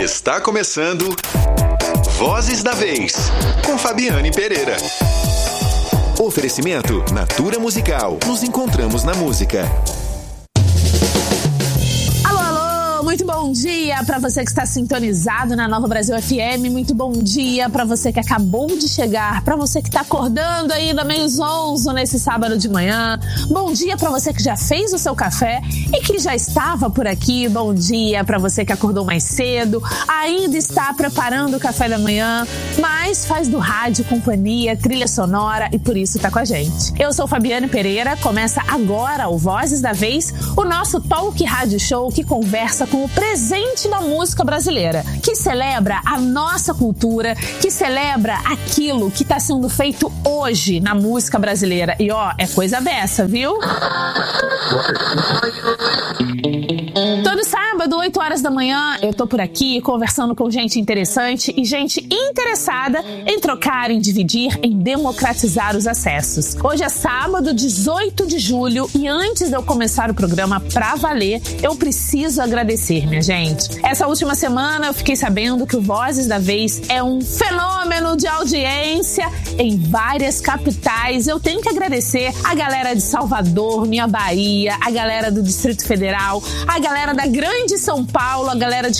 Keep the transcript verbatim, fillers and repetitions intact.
Está começando Vozes da Vez, com Fabiane Pereira. Oferecimento Natura Musical. Nos encontramos na música. Muito bom dia para você que está sintonizado na Nova Brasil F M. Muito bom dia para você que acabou de chegar, para você que está acordando ainda meio zonzo nesse sábado de manhã. Bom dia para você que já fez o seu café e que já estava por aqui. Bom dia para você que acordou mais cedo, ainda está preparando o café da manhã, mas faz do rádio companhia, trilha sonora e por isso está com a gente. Eu sou Fabiane Pereira, começa agora o Vozes da Vez, o nosso talk rádio show que conversa com o presente da música brasileira, que celebra a nossa cultura, que celebra aquilo que está sendo feito hoje na música brasileira. E ó, é coisa dessa, viu? Todo sábado, oito horas da manhã, eu tô por aqui conversando com gente interessante e gente interessada em trocar, em dividir, em democratizar os acessos. Hoje é sábado, dezoito de julho, e antes de eu começar o programa pra valer, eu preciso agradecer, minha gente. Essa última semana eu fiquei sabendo que o Vozes da Vez é um fenômeno de audiência em várias capitais. Eu tenho que agradecer a galera de Salvador, minha Bahia, a galera do Distrito Federal, a galera da Grande São Paulo, a galera de